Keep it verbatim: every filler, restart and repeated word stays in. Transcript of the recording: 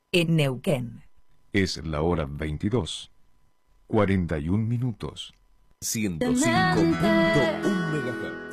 en Neuquén. Es la hora veintidós, cuarenta y un minutos. ciento cinco punto uno megahertz.